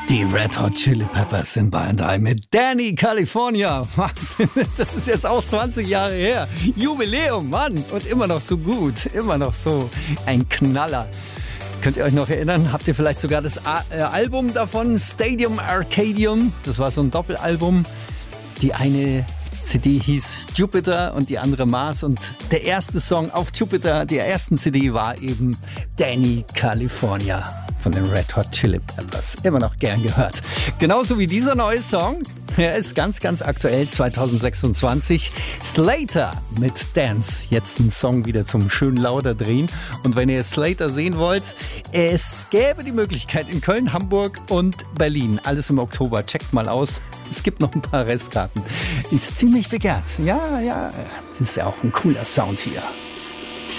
Die Red Hot Chili Peppers sind Bayern 3 mit Danny California. Wahnsinn, das ist jetzt auch 20 Jahre her. Jubiläum, Mann. Und immer noch so gut, immer noch so ein Knaller. Könnt ihr euch noch erinnern? Habt ihr vielleicht sogar das Album davon, Stadium Arcadium? Das war so ein Doppelalbum. Die eine CD hieß Jupiter und die andere Mars. Und der erste Song auf Jupiter, der ersten CD, war eben Danny California von den Red Hot Chili Peppers. Immer noch gern gehört. Genauso wie dieser neue Song. Er ist ganz, ganz aktuell, 2026. Slater mit Dance. Jetzt ein Song wieder zum schönen Lauter drehen. Und wenn ihr Slater sehen wollt, es gäbe die Möglichkeit in Köln, Hamburg und Berlin. Alles im Oktober. Checkt mal aus. Es gibt noch ein paar Restkarten. Ist ziemlich begehrt. Ja, das ist ja auch ein cooler Sound hier.